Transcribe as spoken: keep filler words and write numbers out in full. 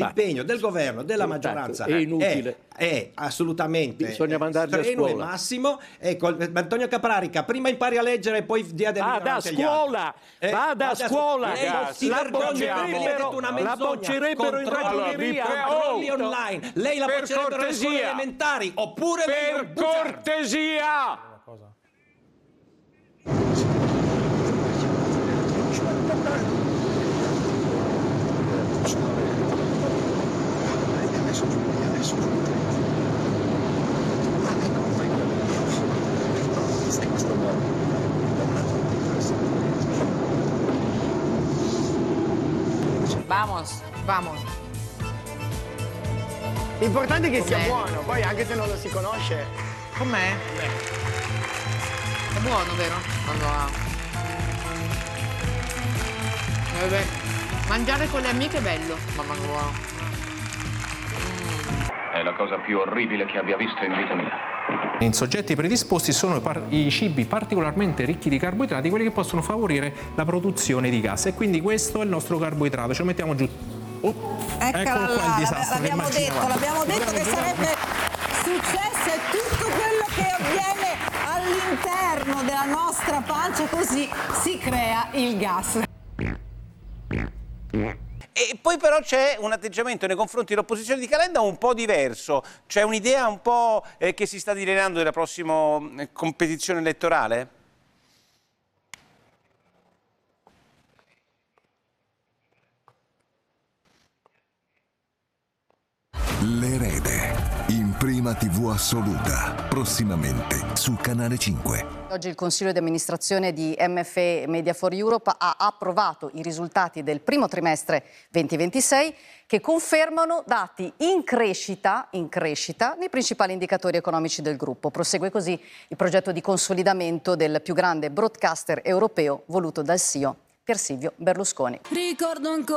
l'impegno del governo, della maggioranza è inutile. È, è assolutamente Bisogna mandarli a strenuo e scuola. massimo. Ecco, Antonio Caprarica, prima impari a leggere e poi dia delle Vada a scuola, eh, vada a scuola, lei non si la vergognerebbe, boccerebbero, una la menzogna. boccerebbero in Controlli- ragioneria. controlli online, lei la Per boccerebbero nelle scuole cortesia. elementari, oppure lei è Per un bugiardo. cortesia! Vamos, vamos. L'importante è che sia Com'è? buono, poi anche se non lo si conosce. Com'è? È buono, vero? Allora. Eh beh, mangiare con le amiche è bello. Mamma mia, buono. È la cosa più orribile che abbia visto in vita mia. In soggetti predisposti sono i, par- i cibi particolarmente ricchi di carboidrati, quelli che possono favorire la produzione di gas. E quindi questo è il nostro carboidrato. Ce lo mettiamo giù. Oh, Eccola eccolo qua il là, disastro. che l'abbiamo detto, immaginavamo. l'abbiamo detto che sarebbe successo e tutto quello che avviene all'interno della nostra pancia, così si crea il gas. E poi però c'è un atteggiamento nei confronti dell'opposizione di Calenda un po' diverso, c'è un'idea un po' eh, che si sta delineando della prossima eh, competizione elettorale? L'erede, in prima tivù assoluta, prossimamente su Canale cinque. Oggi il Consiglio di amministrazione di M F E Media for Europe ha approvato i risultati del primo trimestre duemilaventisei che confermano dati in crescita, in crescita nei principali indicatori economici del gruppo. Prosegue così il progetto di consolidamento del più grande broadcaster europeo voluto dal C E O Pier Silvio Berlusconi. Ricordo ancora